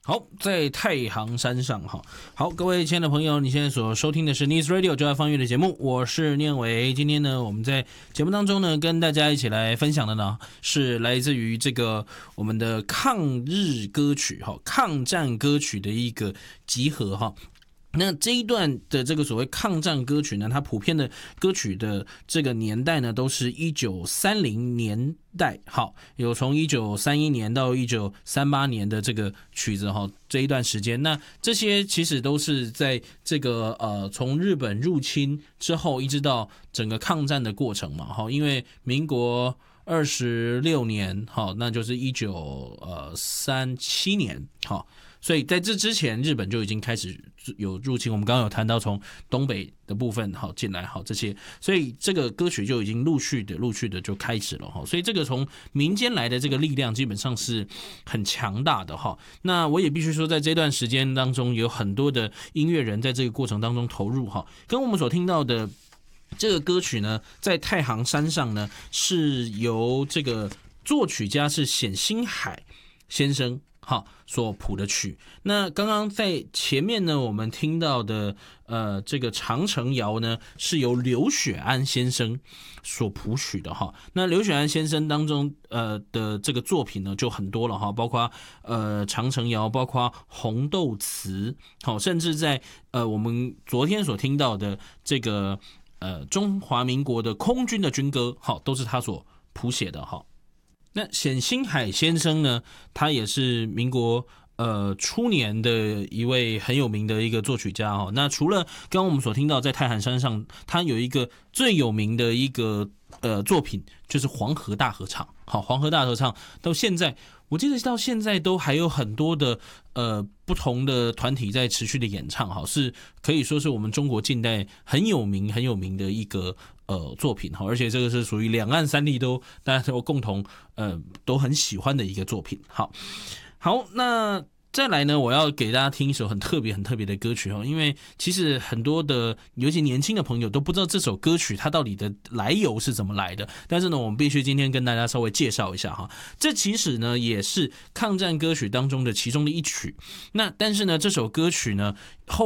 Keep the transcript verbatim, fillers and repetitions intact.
好，在太行山上哈，好，各位亲爱的朋友，你现在所收听的是 Nice Radio 就爱放乐的节目，我是念伟。今天呢，我们在节目当中呢，跟大家一起来分享的呢，是来自于这个我们的抗日歌曲哈，抗战歌曲的一个集合哈。那这一段的这个所谓抗战歌曲呢，它普遍的歌曲的这个年代呢，都是一九三零年代，好，有从一九三一年到一九三八年的这个曲子哈，这一段时间，那这些其实都是在这个呃从日本入侵之后，一直到整个抗战的过程嘛，哈，因为民国二十六年，好，那就是一九呃三七年，好。所以在这之前，日本就已经开始有入侵。我们刚刚有谈到从东北的部分好进来，好这些，所以这个歌曲就已经陆续的、陆续的就开始了哈。所以这个从民间来的这个力量，基本上是很强大的哈。那我也必须说，在这段时间当中，有很多的音乐人在这个过程当中投入哈。跟我们所听到的这个歌曲呢，在太行山上呢，是由这个作曲家是冼星海先生。好，所谱的曲。那刚刚在前面呢，我们听到的呃这个长城谣呢，是由刘雪安先生所谱曲的哈。那刘雪安先生当中呃的这个作品呢，就很多了哈，包括呃长城谣，包括红豆词，好，甚至在呃我们昨天所听到的这个呃中华民国的空军的军歌，好，都是他所谱写的哈。那冼星海先生呢，他也是民国呃初年的一位很有名的一个作曲家哈。那除了刚刚我们所听到在太行山上，他有一个最有名的一个呃作品，就是黄河大合唱。好，黄河大合唱到现在，我记得到现在都还有很多的呃不同的团体在持续的演唱，哈，是可以说是我们中国近代很有名很有名的一个呃作品哈，而且这个是属于两岸三地都大家都共同呃都很喜欢的一个作品。好，好，那再来呢，我要给大家听一首很特别很特别的歌曲哦，因为其实很多的尤其年轻的朋友都不知道这首歌曲它到底的来由是怎么来的，但是呢，我们必须今天跟大家稍微介绍一下哈。这其实呢也是抗战歌曲当中的其中的一曲，那但是呢这首歌曲呢后